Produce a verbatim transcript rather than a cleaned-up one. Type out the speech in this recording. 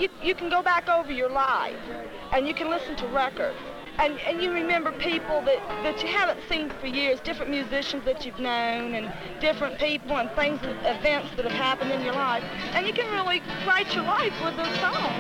you, you can go back over your life, and you can listen to records. And, and you remember people that, that you haven't seen for years, different musicians that you've known, and different people and things, events that have happened in your life. And you can really write your life with those songs.